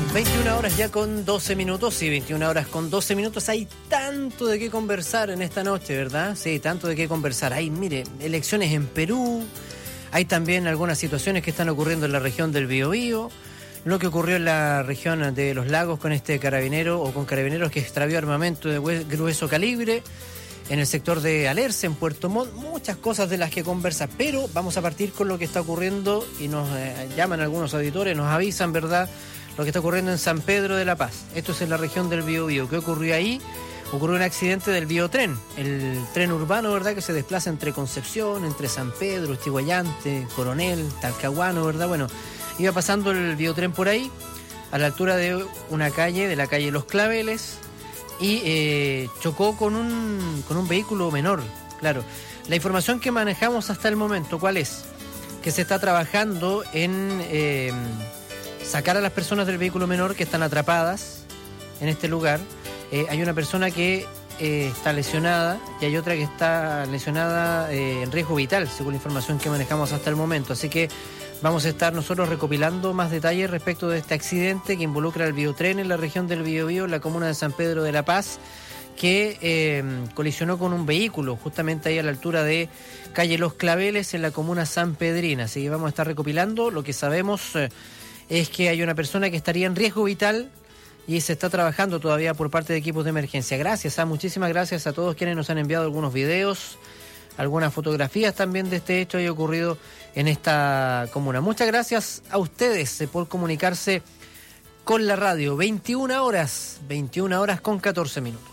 21 horas ya con 12 minutos, sí, 21 horas con 12 minutos. Hay tanto de qué conversar en esta noche, ¿verdad? Sí, tanto de qué conversar. Hay, mire, elecciones en Perú, hay también algunas situaciones que están ocurriendo en la región del Biobío, lo que ocurrió en la región de Los Lagos con este carabinero o con carabineros que extravió armamento de grueso calibre, en el sector de Alerce, en Puerto Montt, muchas cosas de las que conversar, pero vamos a partir con lo que está ocurriendo y nos llaman algunos auditores, nos avisan, ¿verdad?, lo que está ocurriendo en San Pedro de la Paz. Esto es en la región del Biobío. ¿Qué ocurrió ahí? Ocurrió un accidente del Biotren, el tren urbano, ¿verdad?, que se desplaza entre Concepción, entre San Pedro, Estiguayante, Coronel, Talcahuano, ¿verdad? Bueno, iba pasando el Biotren por ahí, a la altura de una calle, de la calle Los Claveles, y chocó con un vehículo menor, claro. La información que manejamos hasta el momento, ¿cuál es? Que se está trabajando en sacar a las personas del vehículo menor que están atrapadas en este lugar. Hay una persona que está lesionada y hay otra que está lesionada en riesgo vital, según la información que manejamos hasta el momento. Así que vamos a estar nosotros recopilando más detalles respecto de este accidente que involucra el Biotren en la región del Biobío, en la comuna de San Pedro de la Paz, que colisionó con un vehículo justamente ahí a la altura de calle Los Claveles en la comuna sanpedrina. Así que vamos a estar recopilando. Lo que sabemos es que hay una persona que estaría en riesgo vital y se está trabajando todavía por parte de equipos de emergencia. Muchísimas gracias a todos quienes nos han enviado algunos videos, algunas fotografías también de este hecho que ha ocurrido en esta comuna. Muchas gracias a ustedes por comunicarse con la radio. 21 horas con 14 minutos.